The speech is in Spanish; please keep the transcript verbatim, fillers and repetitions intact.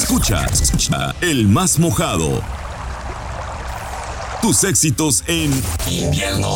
Escucha, escucha, el más mojado. Tus éxitos en invierno.